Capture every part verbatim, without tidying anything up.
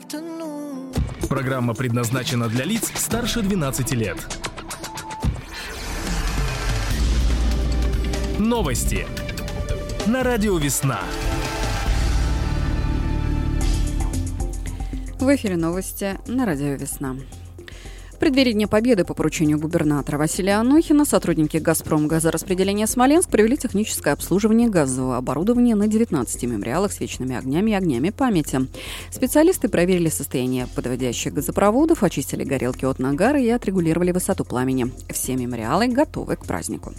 Программа предназначена для лиц старше двенадцати лет. Новости на радио «Весна». В эфире новости на радио «Весна». В преддверии Дня Победы по поручению губернатора Василия Анохина сотрудники «Газпром-газораспределения Смоленск» провели техническое обслуживание газового оборудования на девятнадцати мемориалах с вечными огнями и огнями памяти. Специалисты проверили состояние подводящих газопроводов, очистили горелки от нагара и отрегулировали высоту пламени. Все мемориалы готовы к празднику.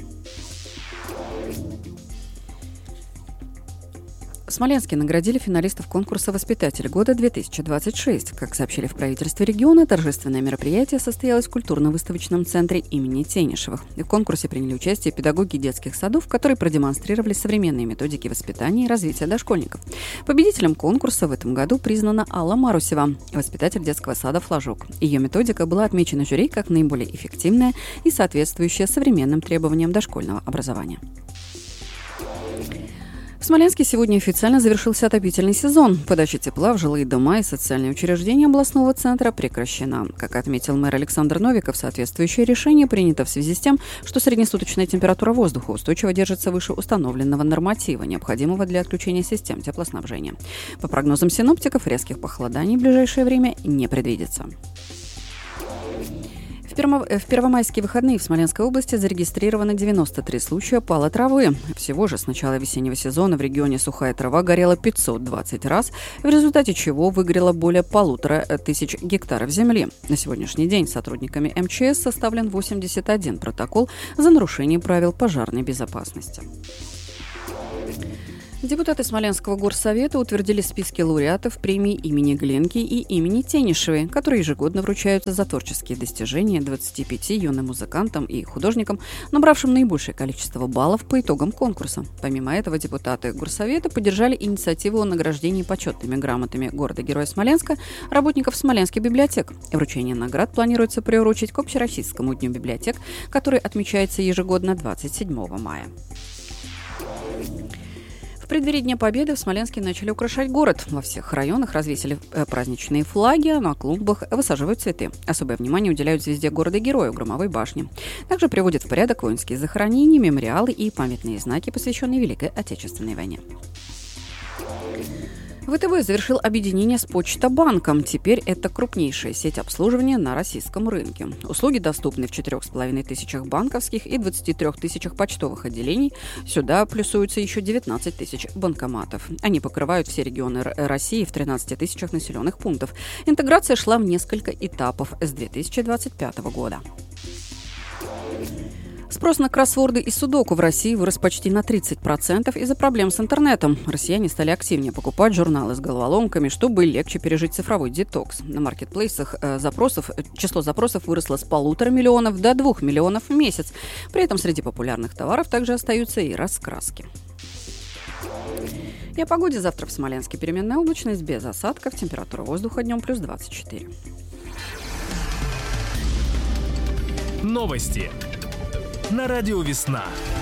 В Смоленске наградили финалистов конкурса «Воспитатель года-две тысячи двадцать шесть». Как сообщили в правительстве региона, торжественное мероприятие состоялось в культурно-выставочном центре имени Тенишевых. В конкурсе приняли участие педагоги детских садов, которые продемонстрировали современные методики воспитания и развития дошкольников. Победителем конкурса в этом году признана Алла Марусева, воспитатель детского сада «Флажок». Ее методика была отмечена жюри как наиболее эффективная и соответствующая современным требованиям дошкольного образования. В Смоленске сегодня официально завершился отопительный сезон. Подача тепла в жилые дома и социальные учреждения областного центра прекращена. Как отметил мэр Александр Новиков, соответствующее решение принято в связи с тем, что среднесуточная температура воздуха устойчиво держится выше установленного норматива, необходимого для отключения систем теплоснабжения. По прогнозам синоптиков, резких похолоданий в ближайшее время не предвидится. В первомайские выходные в Смоленской области зарегистрировано девяносто три случая пала травы. Всего же с начала весеннего сезона в регионе сухая трава горела пятьсот двадцать раз, в результате чего выгорело более полутора тысяч гектаров земли. На сегодняшний день сотрудниками эм че эс составлен восемьдесят один протокол за нарушение правил пожарной безопасности. Депутаты Смоленского горсовета утвердили списки лауреатов премий имени Гленки и имени Тенишевой, которые ежегодно вручаются за творческие достижения двадцати пяти юным музыкантам и художникам, набравшим наибольшее количество баллов по итогам конкурса. Помимо этого, депутаты горсовета поддержали инициативу о награждении почетными грамотами города-героя Смоленска работников Смоленских библиотек. Вручение наград планируется приурочить к Общероссийскому дню библиотек, который отмечается ежегодно двадцать седьмого мая. В преддверии Дня Победы в Смоленске начали украшать город. Во всех районах развесили праздничные флаги, а на клумбах высаживают цветы. Особое внимание уделяют звезде города-героя Громовой башни. Также приводят в порядок воинские захоронения, мемориалы и памятные знаки, посвященные Великой Отечественной войне. ВТБ завершил объединение с Почта-банком. Теперь это крупнейшая сеть обслуживания на российском рынке. Услуги доступны в четырёх с половиной тысячах банковских и двадцати трёх тысячах почтовых отделений. Сюда плюсуются еще девятнадцать тысяч банкоматов. Они покрывают все регионы России в тринадцати тысячах населенных пунктов. Интеграция шла в несколько этапов с две тысячи двадцать пятого года. Спрос на кроссворды и судоку в России вырос почти на тридцать процентов из-за проблем с интернетом. Россияне стали активнее покупать журналы с головоломками, чтобы легче пережить цифровой детокс. На маркетплейсах э, запросов, число запросов выросло с полутора миллионов до двух миллионов в месяц. При этом среди популярных товаров также остаются и раскраски. И о погоде. Завтра в Смоленске переменная облачность без осадков. Температура воздуха днем плюс двадцать четыре. Новости на радио «Весна».